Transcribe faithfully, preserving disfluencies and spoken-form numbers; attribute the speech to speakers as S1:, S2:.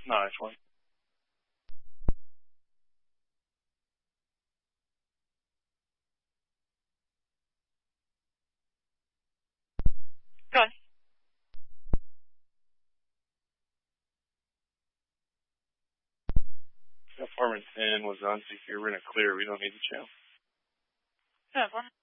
S1: Nice one.
S2: Go on.
S1: Apartment ten was unsecure. We're in a clear. We don't need the channel.
S2: No, one.